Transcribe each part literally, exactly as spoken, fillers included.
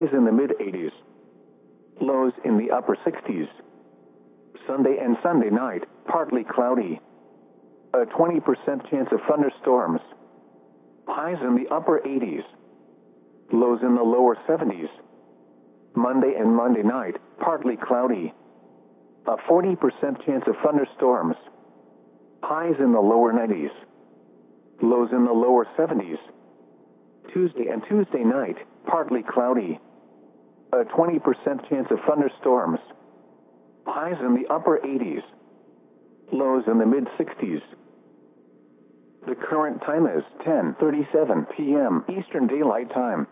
is in the mid eighties. Lows in the upper sixties. Sunday and Sunday night, partly cloudy. A twenty percent chance of thunderstorms. Highs in the upper eighties. Lows in the lower seventies. Monday and Monday night, partly cloudy. A forty percent chance of thunderstorms. Highs in the lower nineties. Lows in the lower seventies. Tuesday and Tuesday night, partly cloudy. A twenty percent chance of thunderstorms. Highs in the upper eighties. Lows in the mid sixties. The current time is ten thirty-seven p m Eastern Daylight Time.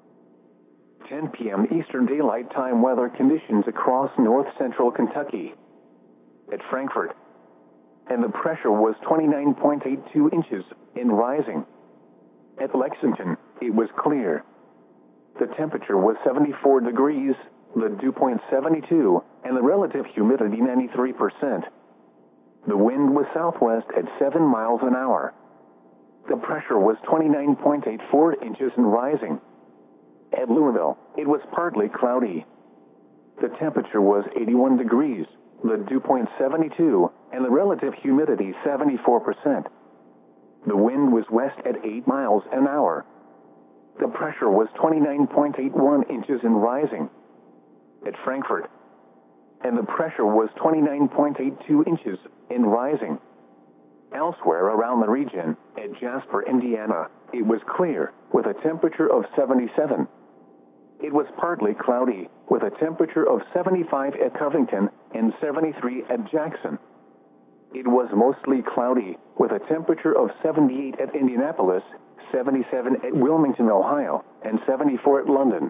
ten p m Eastern Daylight Time weather conditions across north central Kentucky. At Frankfort. And the pressure was twenty-nine point eight two inches, and rising. At Lexington, it was clear. The temperature was seventy-four degrees, the dew point seventy-two, and the relative humidity ninety-three percent. The wind was southwest at seven miles an hour. The pressure was twenty-nine point eight four inches and rising. At Louisville, it was partly cloudy. The temperature was eighty-one degrees, the dew point seventy-two, and the relative humidity seventy-four percent. The wind was west at eight miles an hour. The pressure was twenty-nine point eight one inches and rising. At Frankfort. And the pressure was twenty-nine point eight two inches and rising. Elsewhere around the region, at Jasper, Indiana, it was clear, with a temperature of seventy-seven. It was partly cloudy, with a temperature of seventy-five at Covington and seventy-three at Jackson. It was mostly cloudy, with a temperature of seventy-eight at Indianapolis, seventy-seven at Wilmington, Ohio, and seventy-four at London.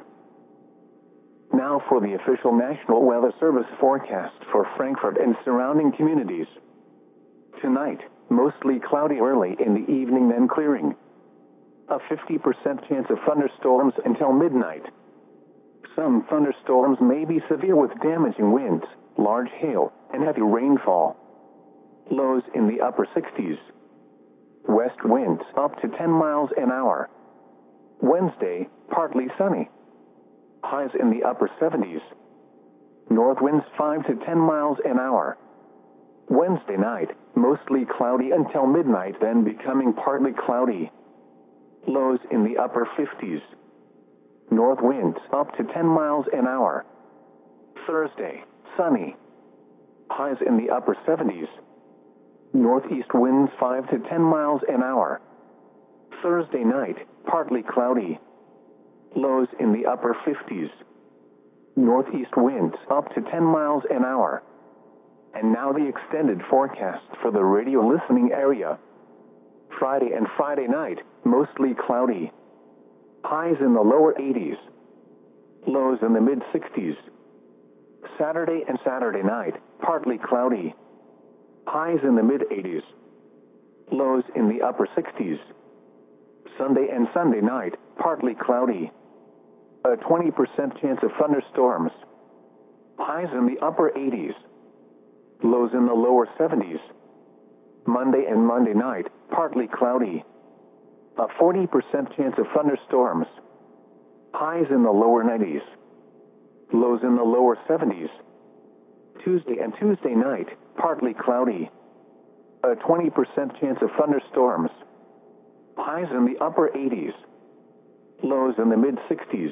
Now for the official National Weather Service forecast for Frankfort and surrounding communities. Tonight, mostly cloudy early in the evening, then clearing. A fifty percent chance of thunderstorms until midnight. Some thunderstorms may be severe with damaging winds, large hail, and heavy rainfall. Lows in the upper sixties. West winds up to ten miles an hour. Wednesday, partly sunny. Highs in the upper seventies. North winds five to ten miles an hour. Wednesday night, mostly cloudy until midnight, then becoming partly cloudy. Lows in the upper fifties. North winds up to ten miles an hour. Thursday, sunny. Highs in the upper seventies. Northeast winds five to ten miles an hour. Thursday night, partly cloudy. Lows in the upper fifties. Northeast winds up to ten miles an hour. And now the extended forecast for the radio listening area. Friday and Friday night, mostly cloudy. Highs in the lower eighties. Lows in the mid sixties. Saturday and Saturday night, partly cloudy. Highs in the mid eighties. Lows in the upper sixties. Sunday and Sunday night, partly cloudy. A twenty percent chance of thunderstorms. Highs in the upper eighties. Lows in the lower seventies. Monday and Monday night, partly cloudy. A forty percent chance of thunderstorms. Highs in the lower nineties. Lows in the lower seventies. Tuesday and Tuesday night, partly cloudy. A twenty percent chance of thunderstorms. Highs in the upper eighties. Lows in the mid sixties.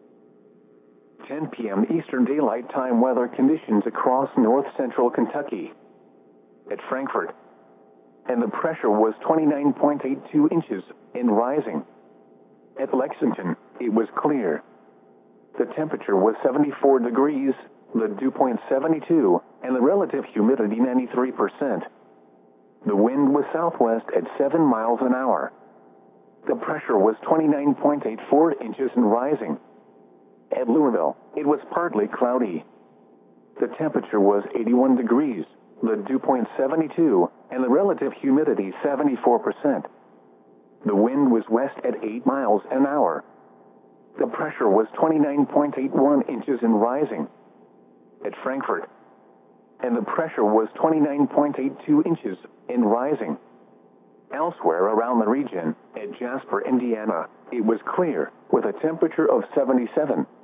ten p m Eastern Daylight Time weather conditions across north central Kentucky. At Frankfort. And the pressure was twenty-nine point eight two inches and rising. At Lexington, it was clear. The temperature was seventy-four degrees, the dew point seventy-two, and the relative humidity ninety-three percent. The wind was southwest at seven miles an hour. The pressure was twenty-nine point eight four inches and rising. At Louisville, it was partly cloudy. The temperature was eighty-one degrees, the dew point seventy-two, and the relative humidity seventy-four percent. The wind was west at eight miles an hour. The pressure was twenty-nine point eight one inches and rising. At Frankfort. And the pressure was twenty-nine point eight two inches and rising. Elsewhere around the region, at Jasper, Indiana, it was clear, with a temperature of seventy-seven.